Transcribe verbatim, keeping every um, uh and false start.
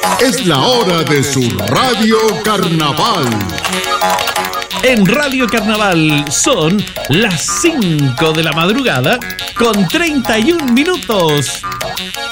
Es la hora de su Radio Carnaval. En Radio Carnaval son las cinco de la madrugada con treinta y un minutos.